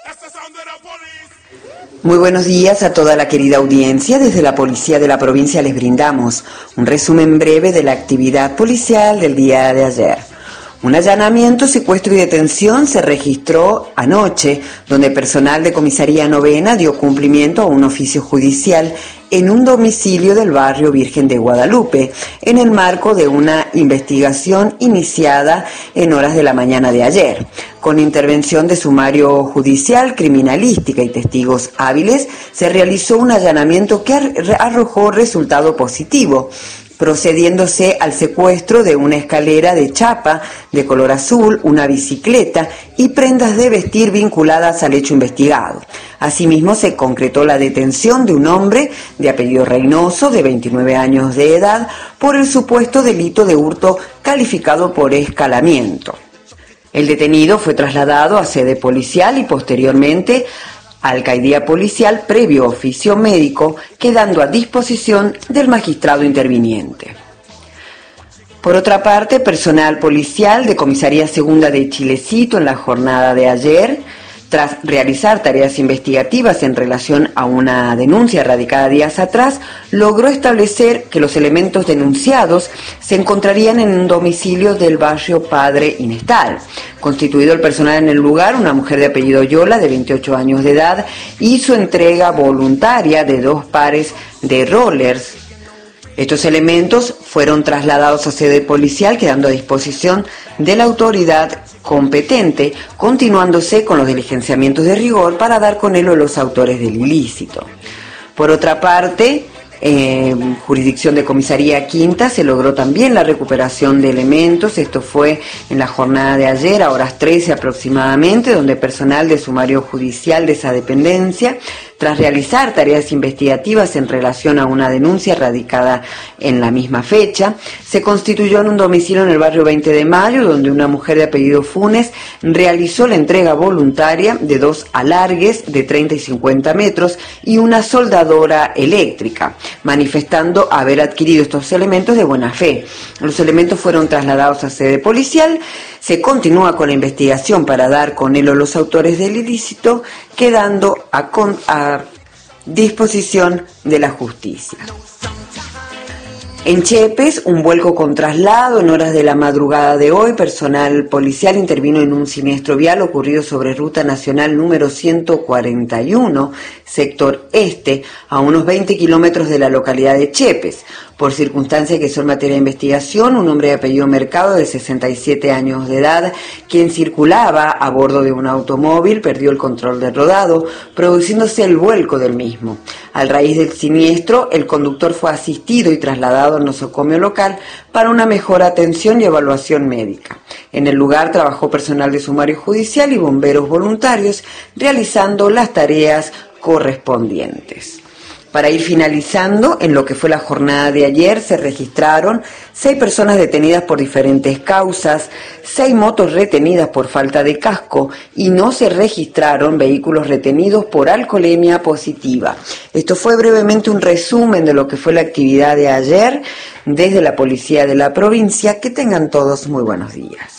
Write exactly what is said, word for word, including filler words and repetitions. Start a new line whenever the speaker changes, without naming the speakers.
Muy buenos días a toda la querida audiencia. Desde la Policía de la Provincia les brindamos un resumen breve de la actividad policial del día de ayer. Un allanamiento, secuestro y detención se registró anoche, donde personal de Comisaría Novena dio cumplimiento a un oficio judicial en un domicilio del barrio Virgen de Guadalupe, en el marco de una investigación iniciada en horas de la mañana de ayer. Con intervención de sumario judicial, criminalística y testigos hábiles, se realizó un allanamiento que arrojó resultado positivo, procediéndose al secuestro de una escalera de chapa de color azul, una bicicleta y prendas de vestir vinculadas al hecho investigado. Asimismo, se concretó la detención de un hombre de apellido Reynoso, de veintinueve años de edad, por el supuesto delito de hurto calificado por escalamiento. El detenido fue trasladado a sede policial y posteriormente alcaidía policial previo oficio médico, quedando a disposición del magistrado interviniente. Por otra parte, personal policial de Comisaría Segunda de Chilecito en la jornada de ayer, tras realizar tareas investigativas en relación a una denuncia radicada días atrás, logró establecer que los elementos denunciados se encontrarían en un domicilio del barrio Padre Inestal. Constituido el personal en el lugar, una mujer de apellido Yola, de veintiocho años de edad, hizo entrega voluntaria de dos pares de rollers. Estos elementos fueron trasladados a sede policial, quedando a disposición de la autoridad competente, continuándose con los diligenciamientos de rigor para dar con él a los autores del ilícito. Por otra parte, en jurisdicción de Comisaría Quinta se logró también la recuperación de elementos. Esto fue en la jornada de ayer, a horas trece aproximadamente, donde personal de sumario judicial de esa dependencia, tras realizar tareas investigativas en relación a una denuncia radicada en la misma fecha, se constituyó en un domicilio en el barrio veinte de mayo, donde una mujer de apellido Funes realizó la entrega voluntaria de dos alargues de treinta y cincuenta metros y una soldadora eléctrica, manifestando haber adquirido estos elementos de buena fe. Los elementos fueron trasladados a sede policial. Se continúa con la investigación para dar con él o los autores del ilícito, quedando a, con, a disposición de la justicia. En Chepes, un vuelco con traslado. En horas de la madrugada de hoy, personal policial intervino en un siniestro vial ocurrido sobre Ruta Nacional número ciento cuarenta y uno, sector este, a unos veinte kilómetros de la localidad de Chepes. Por circunstancias que son materia de investigación, un hombre de apellido Mercado, de sesenta y siete años de edad, quien circulaba a bordo de un automóvil, perdió el control del rodado, produciéndose el vuelco del mismo. Al raíz del siniestro, el conductor fue asistido y trasladado al nosocomio local para una mejor atención y evaluación médica. En el lugar trabajó personal de sumario judicial y bomberos voluntarios, realizando las tareas correspondientes. Para ir finalizando, en lo que fue la jornada de ayer se registraron seis personas detenidas por diferentes causas, seis motos retenidas por falta de casco y no se registraron vehículos retenidos por alcoholemia positiva. Esto fue brevemente un resumen de lo que fue la actividad de ayer desde la Policía de la Provincia. Que tengan todos muy buenos días.